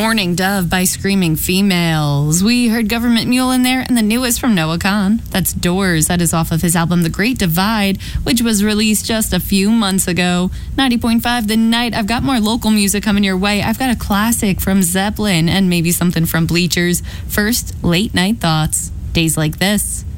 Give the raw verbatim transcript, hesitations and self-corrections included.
Morning Dove by Screaming Females. We heard Government Mule in there, and the newest from Noah Kahan. That's Doors. That is off of his album The Great Divide, which was released just a few months ago. ninety point five The Night. I've got more local music coming your way. I've got a classic from Zeppelin and maybe something from Bleachers. First, Late Night Thoughts. Days Like This.